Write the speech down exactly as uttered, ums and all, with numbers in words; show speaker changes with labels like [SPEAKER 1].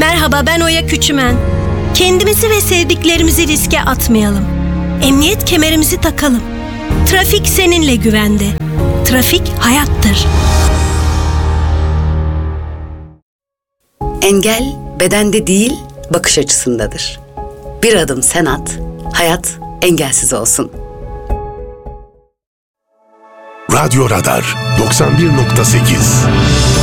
[SPEAKER 1] Merhaba, ben Oya Küçümen. Kendimizi ve sevdiklerimizi riske atmayalım. Emniyet kemerimizi takalım. Trafik seninle güvende. Trafik hayattır.
[SPEAKER 2] Engel bedende değil, bakış açısındadır. Bir adım sen at, hayat engelsiz olsun.
[SPEAKER 3] Radyo Radar doksan bir nokta sekiz